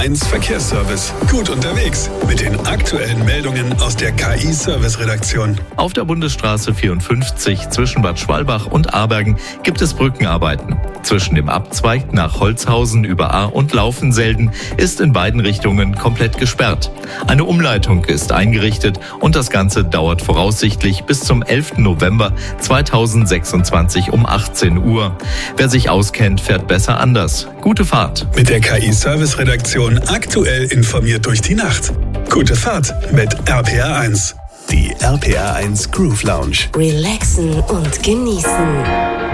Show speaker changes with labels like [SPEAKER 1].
[SPEAKER 1] RPR1 Verkehrsservice. Gut unterwegs mit den aktuellen Meldungen aus der KI-Service-Redaktion.
[SPEAKER 2] Auf der Bundesstraße 54 zwischen Bad Schwalbach und Abergen gibt es Brückenarbeiten. Zwischen dem Abzweig nach Holzhausen über Ahr und Laufenselden ist in beiden Richtungen komplett gesperrt. Eine Umleitung ist eingerichtet und das Ganze dauert voraussichtlich bis zum 11. November 2026 um 18 Uhr. Wer sich auskennt, fährt besser anders. Gute Fahrt.
[SPEAKER 1] Mit der KI-Service-Redaktion aktuell informiert durch die Nacht. Gute Fahrt mit RPR1. Die RPR1 Groove Lounge.
[SPEAKER 3] Relaxen und genießen.